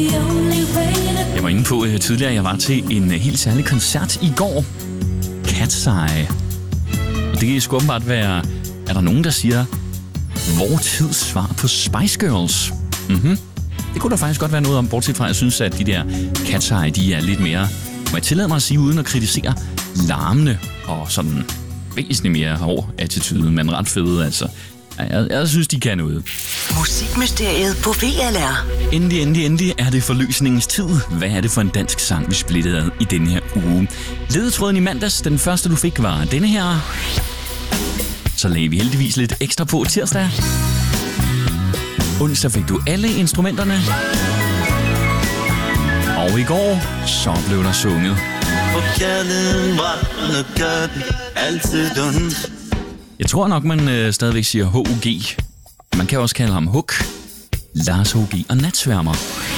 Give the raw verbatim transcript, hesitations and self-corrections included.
Jeg var inde på uh, tidligere, at jeg var til en uh, helt særlig koncert i går. Cat's Eye. Og det kan sgu åbenbart være, er der nogen, der siger, vor tids svar på Spice Girls? Mhm. Det kunne der faktisk godt være noget om, bortset fra, at jeg synes, at de der Cat's Eye, de er lidt mere, må jeg tillade mig at sige, uden at kritisere, larmende og sådan væsentligt mere hård attitude, men ret fede, altså. Jeg, jeg synes, de kan noget. Musikmysteriet på V L R. Endelig, endelig, endelig er det forløsningens tid. Hvad er det for en dansk sang, vi splittede ad i denne her uge? Ledetråden i mandags, den første du fik, var denne her. Så lagde vi heldigvis lidt ekstra på tirsdag. Onsdag fik du alle instrumenterne. Og i går, så blev der sunget. Og kærligheden brænder, gør den altid ondt. Jeg tror nok, man øh, stadigvæk siger H U G. Man kan også kalde ham Hook, Lars H U G og Natsværmer.